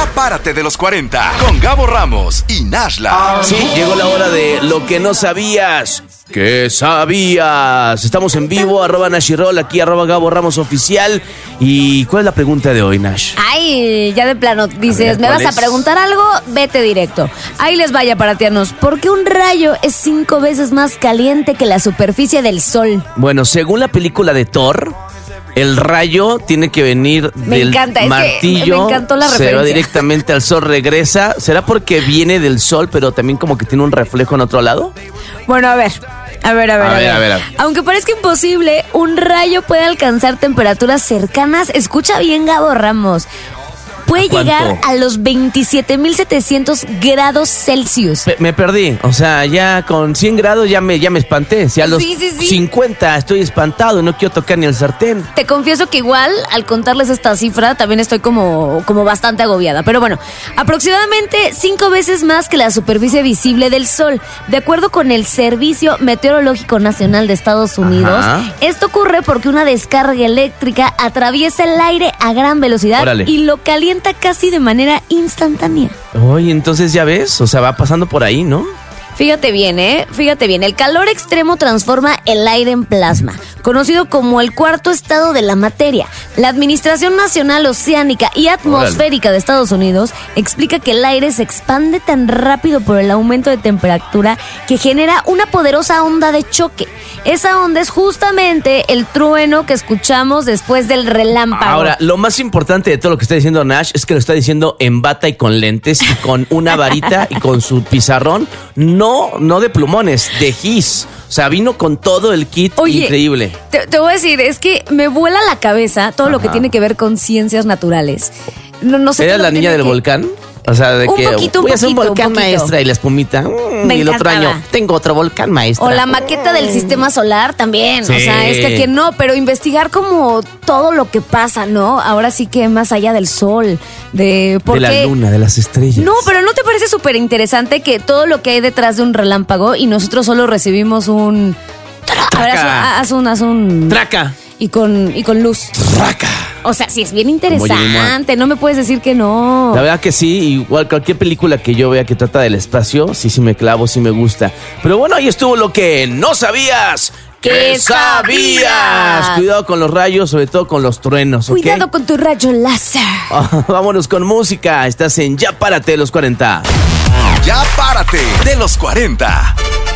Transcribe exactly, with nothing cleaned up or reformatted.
Párate de los cuarenta con Gabo Ramos y Nashla. Sí, llegó la hora de lo que no sabías. ¿Qué sabías? Estamos en vivo, arroba Nashirol, aquí arroba Gabo Ramos Oficial. ¿Y cuál es la pregunta de hoy, Nash? Ay, ya de plano, dices, ver, ¿me vas ¿cuál a es? preguntar algo? Vete directo. Ahí les vaya, paratianos. ¿Por qué un rayo es cinco veces más caliente que la superficie del sol? Bueno, según la película de Thor, el rayo tiene que venir Me del encanta, es que martillo, me encantó la se va referencia. directamente al sol, regresa. ¿Será porque viene del sol, pero también como que tiene un reflejo en otro lado? Bueno, a ver. A ver, a ver, A a, ver, ver. a ver, a ver. Aunque parezca imposible, un rayo puede alcanzar temperaturas cercanas. Escucha bien, Gabo Ramos. Puede ¿A cuánto? llegar a los veintisiete mil setecientos grados Celsius. Pe- me perdí, o sea, ya con cien grados ya me, ya me espanté. Si a los Sí, sí, sí. cincuenta estoy espantado, no quiero tocar ni el sartén. Te confieso que igual, al contarles esta cifra, también estoy como, como bastante agobiada. Pero bueno, aproximadamente cinco veces más que la superficie visible del Sol. De acuerdo con el Servicio Meteorológico Nacional de Estados Unidos, Ajá. esto ocurre porque una descarga eléctrica atraviesa el aire a gran velocidad Órale. y lo calienta casi de manera instantánea. Oye, entonces ya ves, o sea, va pasando por ahí, ¿no? Fíjate bien, ¿eh? Fíjate bien. El calor extremo transforma el aire en plasma, conocido como el cuarto estado de la materia. La Administración Nacional Oceánica y Atmosférica de Estados Unidos explica que el aire se expande tan rápido por el aumento de temperatura que genera una poderosa onda de choque. Esa onda es justamente el trueno que escuchamos después del relámpago. Ahora, lo más importante de todo lo que está diciendo Nash es que lo está diciendo en bata y con lentes y con una varita y con su pizarrón. No, no de plumones, de gis. O sea, vino con todo el kit. Oye, increíble. Te, te voy a decir, es que me vuela la cabeza todo lo que Ajá. tiene que ver con ciencias naturales. No, no sé. ¿Eres qué la lo niña tiene del que- volcán? O sea, de Un que poquito, un voy a hacer un poquito, volcán un poquito. maestra y la espumita. mm, Me y el otro encantaba. año tengo otro volcán maestra. O la maqueta del sistema solar también. Sí. O sea, es que aquí no, pero investigar como todo lo que pasa, ¿no? Ahora sí que más allá del sol, de por de la qué- luna, de las estrellas. No, pero ¿no te parece súper interesante que todo lo que hay detrás de un relámpago y nosotros solo recibimos un... A ver, haz un... haz un, haz un- Traca. y con, y con luz. Traca. O sea, sí, es bien Jimmy interesante. No me puedes decir que no. La verdad que sí, igual cualquier película que yo vea que trata del espacio, sí, sí me clavo, sí me gusta. Pero bueno, ahí estuvo lo que no sabías. ¿Qué sabías? Cuidado con los rayos, sobre todo con los truenos, ¿ok? Cuidado con tu rayo láser. Ah, vámonos con música. Estás en Ya Párate de los cuarenta. Ya Párate de los cuarenta.